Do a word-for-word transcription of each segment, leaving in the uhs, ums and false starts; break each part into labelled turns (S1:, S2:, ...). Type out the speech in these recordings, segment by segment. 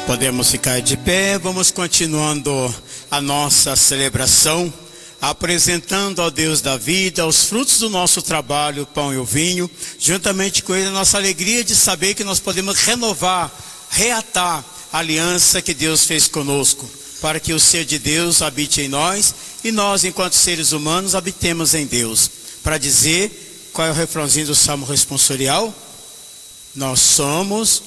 S1: Podemos ficar de pé, vamos continuando a nossa celebração, apresentando ao Deus da vida os frutos do nosso trabalho, o pão e o vinho, juntamente com ele a nossa alegria de saber que nós podemos renovar, reatar a aliança que Deus fez conosco, para que o ser de Deus habite em nós e nós, enquanto seres humanos, habitemos em Deus. Para dizer, qual é o refrãozinho do Salmo responsorial? Nós somos...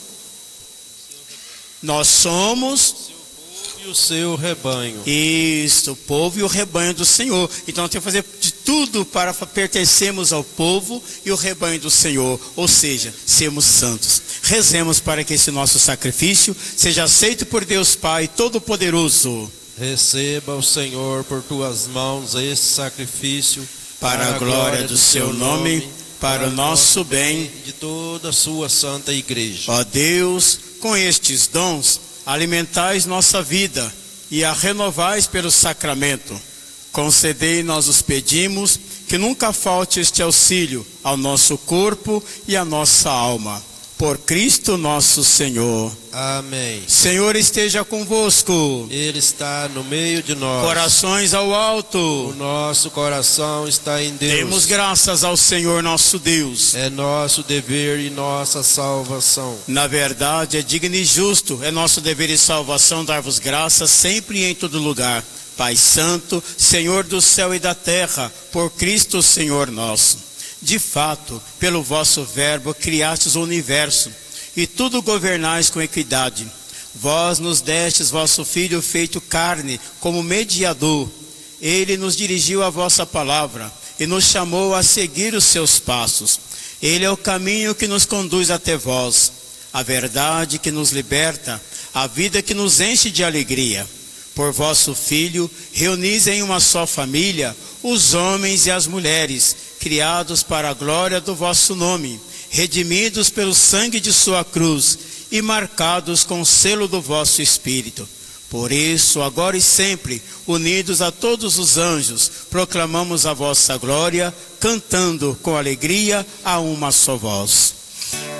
S1: Nós somos
S2: e o seu rebanho.
S1: Isso, o povo e o rebanho do Senhor. Então nós temos que fazer de tudo para pertencermos ao povo e o rebanho do Senhor, ou seja, sermos santos. Rezemos para que esse nosso sacrifício seja aceito por Deus Pai Todo-Poderoso.
S2: Receba o Senhor por tuas mãos esse sacrifício
S1: para, para a glória do seu nome, nome para o nosso bem
S2: de toda a sua santa igreja.
S1: Ó Deus, com estes dons, alimentais nossa vida e a renovais pelo sacramento. Concedei, nós os pedimos, que nunca falte este auxílio ao nosso corpo e à nossa alma. Por Cristo nosso Senhor.
S2: Amém.
S1: Senhor esteja convosco.
S2: Ele está no meio de nós.
S1: Corações ao alto.
S2: O nosso coração está em Deus.
S1: Demos graças ao Senhor nosso Deus.
S2: É nosso dever e nossa salvação.
S1: Na verdade, é digno e justo, é nosso dever e salvação dar-vos graças sempre e em todo lugar. Pai Santo, Senhor do céu e da terra, por Cristo Senhor nosso. De fato, pelo vosso verbo criastes o universo, e tudo governais com equidade. Vós nos destes vosso Filho feito carne, como mediador. Ele nos dirigiu a vossa palavra, e nos chamou a seguir os seus passos. Ele é o caminho que nos conduz até vós, a verdade que nos liberta, a vida que nos enche de alegria. Por vosso Filho, reunis em uma só família os homens e as mulheres, criados para a glória do vosso nome, redimidos pelo sangue de sua cruz e marcados com o selo do vosso Espírito. Por isso, agora e sempre, unidos a todos os anjos, proclamamos a vossa glória, cantando com alegria a uma só voz.